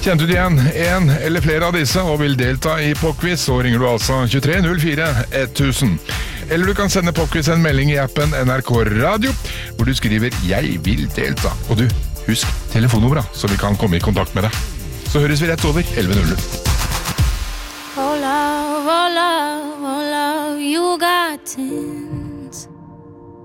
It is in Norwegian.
Kjente du igjen en eller flere av disse og vil delta i popquiz, så ringer du altså 23 04 1000. Eller du kan sende popquiz en melding i appen NRK Radio, hvor du skriver «Jeg vil delta». Og du, husk telefonnummeret, så vi kan komme i kontakt med deg. Så høres vi rett over 11:00. Oh love, you got 10